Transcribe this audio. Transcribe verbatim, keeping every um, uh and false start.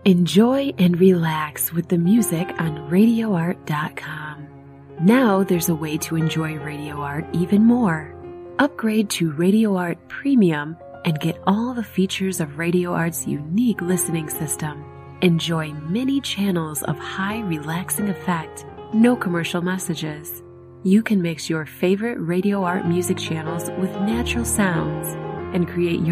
Enjoy and relax with the music on radio art dot com. Now there's a way to enjoy Radio Art even more. Upgrade to Radio Art Premium and get all the features of Radio Art's unique listening system. Enjoy many channels of high relaxing effect, no commercial messages. You can mix your favorite Radio Art music channels with natural sounds and create your